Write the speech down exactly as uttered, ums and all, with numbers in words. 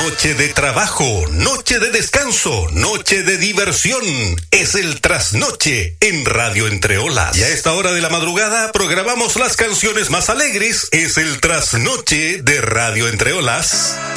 Noche de trabajo, noche de descanso, noche de diversión. Es el trasnoche en Radio Entre Olas. Y a esta hora de la madrugada programamos las canciones más alegres. Es el trasnoche de Radio Entre Olas.